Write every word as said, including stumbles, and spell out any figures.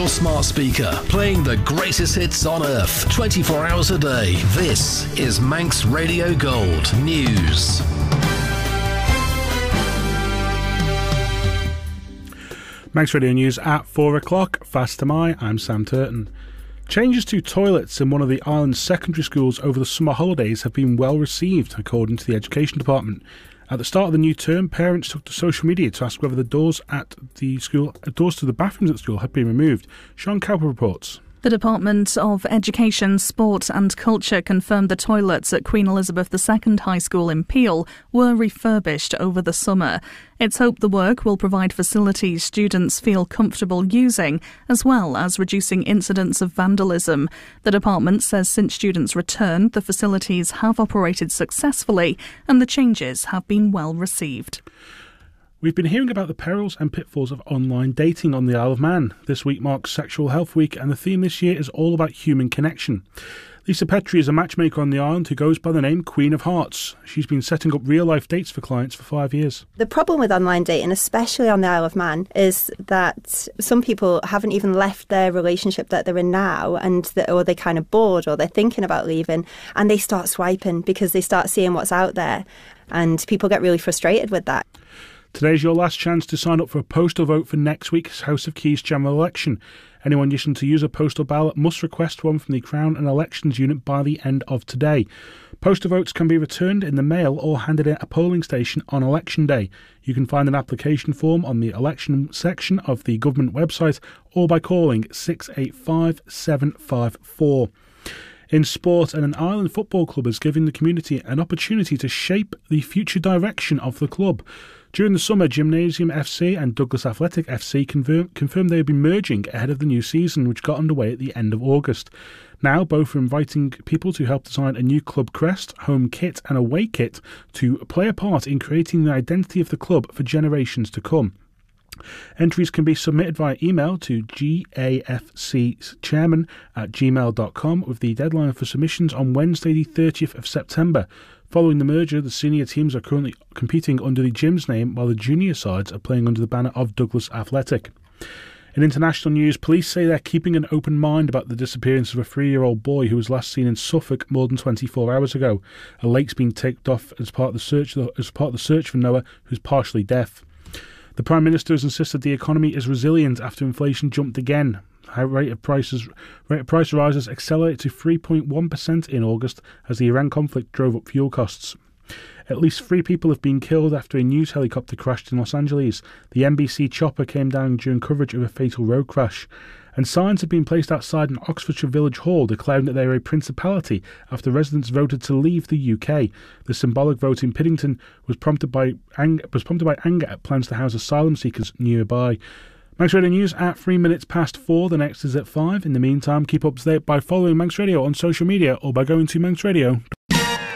your smart speaker, playing the greatest hits on earth, twenty-four hours a day. This is Manx Radio Gold News. Manx Radio News at four o'clock. Fast to my, I'm Sam Turton. Changes to toilets in one of the island's secondary schools over the summer holidays have been well received, according to the Education Department. At the start of the new term, parents took to social media to ask whether the doors at the school, doors to the bathrooms at the school had been removed. Sean Cowper reports. The Department of Education, Sport and Culture confirmed the toilets at Queen Elizabeth the Second High School in Peel were refurbished over the summer. It's hoped the work will provide facilities students feel comfortable using, as well as reducing incidents of vandalism. The department says since students returned, the facilities have operated successfully and the changes have been well received. We've been hearing about the perils and pitfalls of online dating on the Isle of Man. This week marks Sexual Health Week, and the theme this year is all about human connection. Lisa Petrie is a matchmaker on the island who goes by the name Queen of Hearts. She's been setting up real-life dates for clients for five years. The problem with online dating, especially on the Isle of Man, is that some people haven't even left their relationship that they're in now, and that, or they're kind of bored, or they're thinking about leaving, and they start swiping because they start seeing what's out there, and people get really frustrated with that. Today's your last chance to sign up for a postal vote for next week's House of Keys general election. Anyone wishing to use a postal ballot must request one from the Crown and Elections Unit by the end of today. Postal votes can be returned in the mail or handed in at a polling station on election day. You can find an application form on the election section of the government website or by calling six eight five seven five four. In sport, and an island football club is giving the community an opportunity to shape the future direction of the club. During the summer, Gymnasium F C and Douglas Athletic F C confirm, confirmed they would be merging ahead of the new season, which got underway at the end of August. Now, both are inviting people to help design a new club crest, home kit and away kit to play a part in creating the identity of the club for generations to come. Entries can be submitted via email to gafcchairman at gmail dot com, with the deadline for submissions on Wednesday the thirtieth of September. Following the merger, the senior teams are currently competing under the Gym's name, while the junior sides are playing under the banner of Douglas Athletic. In international news, police say they're keeping an open mind about the disappearance of a three-year-old boy who was last seen in Suffolk more than twenty-four hours ago. A lake's been taped off as part of the search, as part of the search for Noah, who's partially deaf. The Prime Minister has insisted the economy is resilient after inflation jumped again. High rate of prices, rate of price rises accelerated to three point one percent in August as the Iran conflict drove up fuel costs. At least three people have been killed after a news helicopter crashed in Los Angeles. The N B C chopper came down during coverage of a fatal road crash. And signs have been placed outside an Oxfordshire village hall declaring that they are a principality after residents voted to leave the U K. The symbolic vote in Piddington was prompted by anger, was prompted by anger at plans to house asylum seekers nearby. Manx Radio News at three minutes past four. The next is at five. In the meantime, keep up to date by following Manx Radio on social media or by going to manx radio dot com.